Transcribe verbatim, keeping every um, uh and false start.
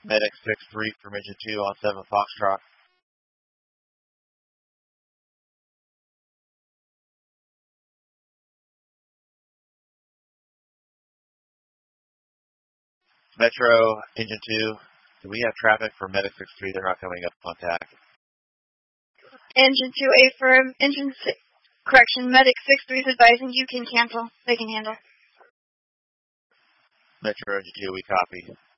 Medic six three from Engine two on seven Foxtrot. Metro, Engine two, do we have traffic for Medic six three? They're not coming up on T A C. Engine two, A firm. Engine six, correction, Medic six three is advising you can cancel. They can handle. Metro, Engine two, we copy.